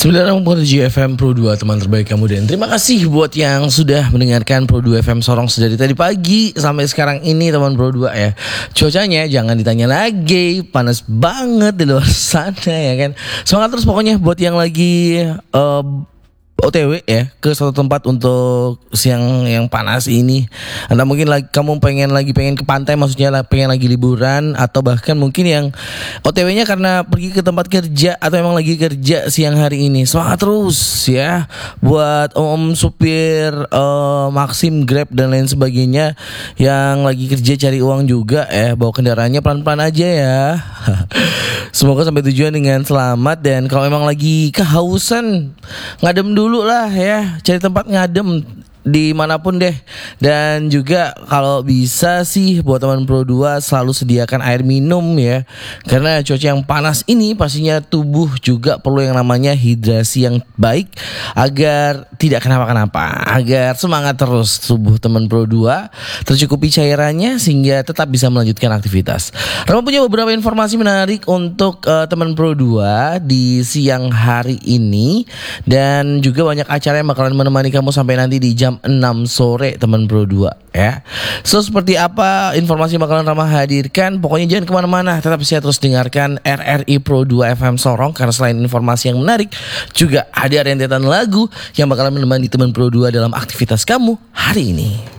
9.7 FM Pro 2, teman terbaik kamu. Dan terima kasih buat yang sudah mendengarkan Pro 2 FM Sorong dari tadi pagi sampai sekarang ini, teman Pro 2 ya. Cuacanya jangan ditanya lagi, panas banget di luar sana ya kan. Semangat terus pokoknya buat yang lagi OTW ya ke suatu tempat untuk siang yang panas ini. Anda mungkin kamu pengen ke pantai, maksudnya pengen lagi liburan, atau bahkan mungkin yang OTW-nya karena pergi ke tempat kerja atau emang lagi kerja siang hari ini. Semangat terus ya buat om supir Maxim, Grab dan lain sebagainya yang lagi kerja cari uang juga ya. Bawa kendaraannya pelan-pelan aja ya. Semoga sampai tujuan dengan selamat. Dan kalau emang lagi kehausan, ngadem dulu lah ya, cari tempat ngadem dimanapun deh. Dan juga kalau bisa sih buat teman Pro 2 selalu sediakan air minum ya, karena cuaca yang panas ini pastinya tubuh juga perlu yang namanya hidrasi yang baik agar tidak kenapa-kenapa, agar semangat terus tubuh teman Pro 2 tercukupi cairannya sehingga tetap bisa melanjutkan aktivitas. Rama punya beberapa informasi menarik untuk teman Pro 2 di siang hari ini, dan juga banyak acara yang bakalan menemani kamu sampai nanti di jam 6 sore teman Pro 2 ya. So seperti apa informasi bakalan Rama hadirkan, pokoknya jangan kemana-mana, tetap bisa terus dengarkan RRI Pro 2 FM Sorong, karena selain informasi yang menarik juga ada rentetan lagu yang bakalan menemani teman Pro 2 dalam aktivitas kamu hari ini.